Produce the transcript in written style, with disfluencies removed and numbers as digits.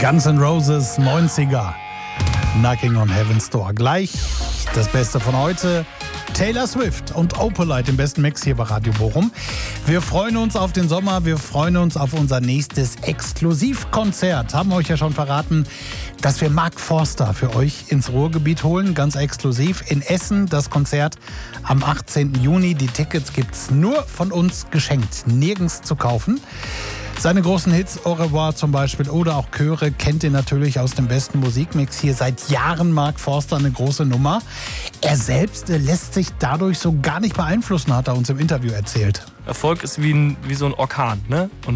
Guns N' Roses 90er. Knocking on Heaven's Door. Gleich das Beste von heute. Taylor Swift und Opalite im besten Mix hier bei Radio Bochum. Wir freuen uns auf den Sommer, wir freuen uns auf unser nächstes Exklusivkonzert. Haben euch ja schon verraten, dass wir Mark Forster für euch ins Ruhrgebiet holen, ganz exklusiv. In Essen das Konzert am 18. Juni. Die Tickets gibt's nur von uns geschenkt, nirgends zu kaufen. Seine großen Hits, Au revoir zum Beispiel, oder auch Chöre, kennt ihr natürlich aus dem besten Musikmix. Hier seit Jahren Mark Forster, eine große Nummer. Er selbst lässt sich dadurch so gar nicht beeinflussen, hat er uns im Interview erzählt. Erfolg ist wie so ein Orkan, ne? Und